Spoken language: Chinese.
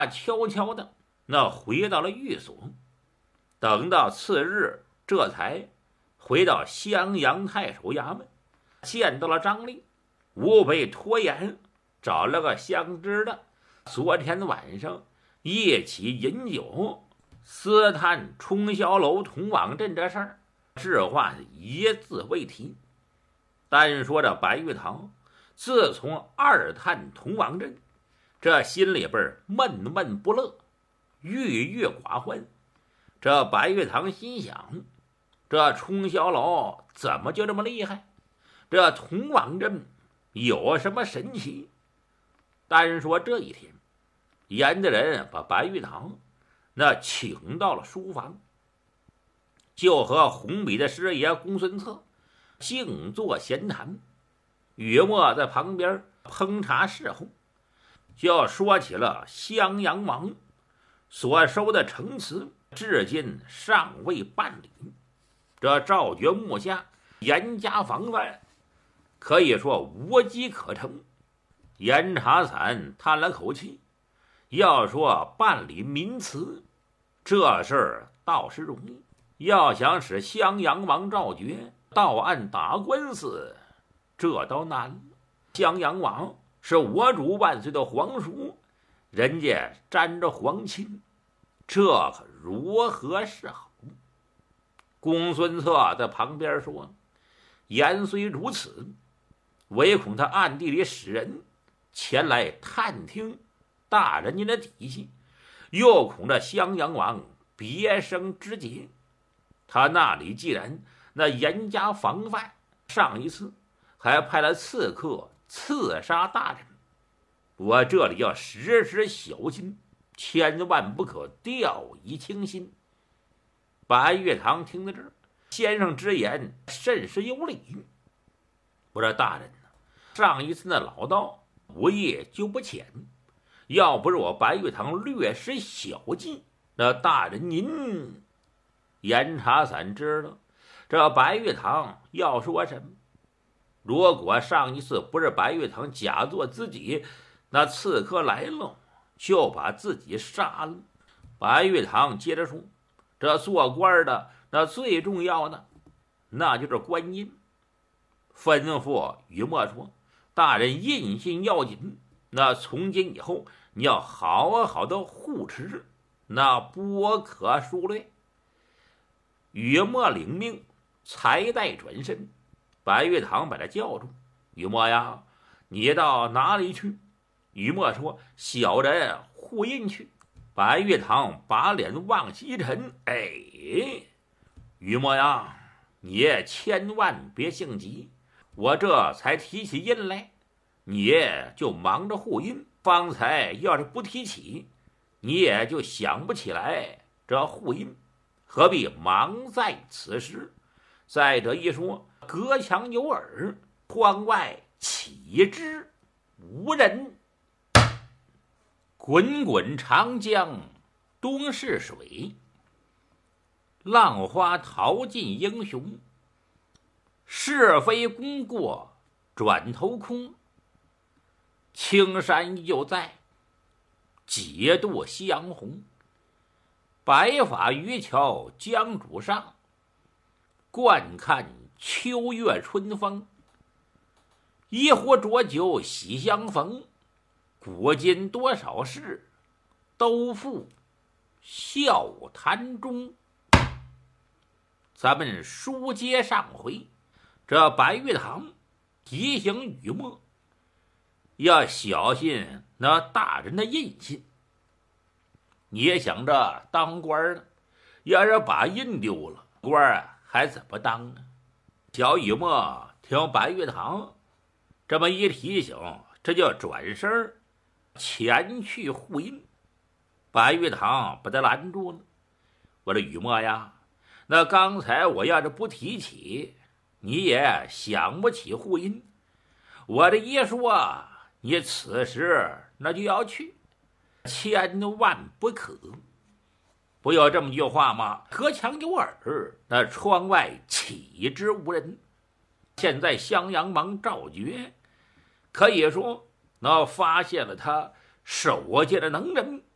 悄悄的回到了寓所。等到次日，这才回到襄阳太守衙门，见到了张力，无被拖延，找了个相知的，昨天晚上一起饮酒，私探冲霄楼同往镇这事儿，置话一字未提。单说这白玉堂自从二探同往镇，这心里边闷闷不乐，郁郁寡欢。这白玉堂心想，这冲霄楼怎么就这么厉害？这同往镇有什么神奇？单说这一天，严家人把白玉堂请到了书房，就和红笔的师爷公孙策静坐闲谈。雨墨在旁边烹茶侍候，就说起了襄阳王所收的城词，至今尚未办理。这赵觉幕下严加防范，可以说无机可乘。严查散叹了口气，要说办理民词，这事儿倒是容易；要想使襄阳王赵觉到案打官司，这倒难了。襄阳王是我主万岁的皇叔，人家沾着皇亲，这可如何是好？公孙策在旁边说，言虽如此，唯恐他暗地里使人前来探听大人您的底细，又恐这襄阳王别生枝节。他那里既然严加防范，上一次还派了刺客刺杀大人，我这里要时时小心，千万不可掉以轻心。白玉堂听到这儿，先生之言甚是有理。我说大人呢，上一次老道无业就不浅，要不是我白玉堂略施小计，大人您……严查散知道这白玉堂要说什么。如果上一次不是白玉堂假作自己，刺客来了就把自己杀了。白玉堂接着说，这做官的最重要的那就是官印。吩咐雨墨说，大人印信要紧，从今以后你要好好的护持，不可疏略。雨墨领命，才待转身，白玉堂把他叫住，雨墨呀，你到哪里去？雨墨说，小人护印去。白玉堂把脸往西沉，雨墨呀，你千万别性急，我这才提起印来，你就忙着护印，方才要是不提起，你也就想不起来这护印，何必忙在此时？再者一说，隔墙有耳，窗外岂知无人？滚滚长江东逝水，浪花淘尽英雄。是非功过转头空，青山依旧在，几度夕阳红。白发渔樵江渚上，惯看秋月春风。一壶浊酒喜相逢，古今多少事，都付笑谈中。咱们书接上回，这白玉堂提醒雨墨要小心大人的印信。你也想着当官呢，要是把印丢了，官还怎么当呢？小雨墨听白玉堂这么一提醒，这就转身前去护印。白玉堂把他拦住了，我说雨墨呀，刚才我要是不提起，你也想不起护印。我这一说，你此时就要去，千万不可。不有这么句话吗？隔墙有耳，窗外岂知无人。现在襄阳王赵觉可以说发现了他手下的能人，